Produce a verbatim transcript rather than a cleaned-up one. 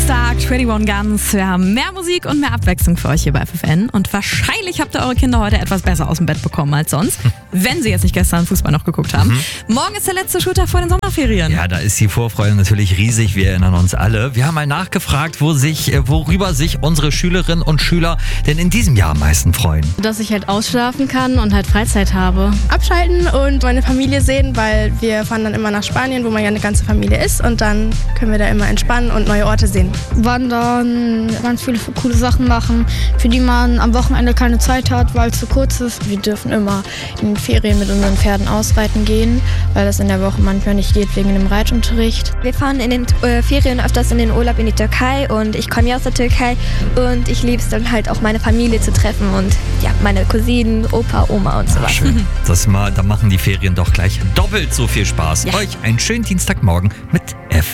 Dienstag, einundzwanzig Guns. Wir haben mehr Musik und mehr Abwechslung für euch hier bei F F N. Und wahrscheinlich habt ihr eure Kinder heute etwas besser aus dem Bett bekommen als sonst, wenn sie jetzt nicht gestern Fußball noch geguckt haben. Mhm. Morgen ist der letzte Schultag vor den Sommerferien. Ja, da ist die Vorfreude natürlich riesig. Wir erinnern uns alle. Wir haben mal nachgefragt, wo sich, worüber sich unsere Schülerinnen und Schüler denn in diesem Jahr am meisten freuen. Dass ich halt ausschlafen kann und halt Freizeit habe. Abschalten und meine Familie sehen, weil wir fahren dann immer nach Spanien, wo meine ganze Familie ist, und dann können wir da immer entspannen und neue Orte sehen. Wandern, ganz viele coole Sachen machen, für die man am Wochenende keine Zeit hat, weil es zu kurz ist. Wir dürfen immer in den Ferien mit unseren Pferden ausreiten gehen, weil das in der Woche manchmal nicht geht wegen dem Reitunterricht. Wir fahren in den äh, Ferien öfters in den Urlaub in die Türkei und ich komme ja aus der Türkei und ich liebe es dann halt auch meine Familie zu treffen und ja, meine Cousinen, Opa, Oma und so weiter. Schön. Das mal, da machen die Ferien doch gleich doppelt so viel Spaß. Ja. Euch einen schönen Dienstagmorgen mit F